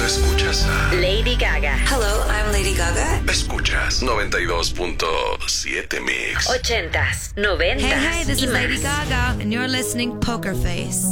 Escuchas a Lady Gaga. Hello, I'm Lady Gaga. Escuchas 92.7 Mix. 80s, 90s Hey, this y is más. Lady Gaga, and you're listening Poker Face.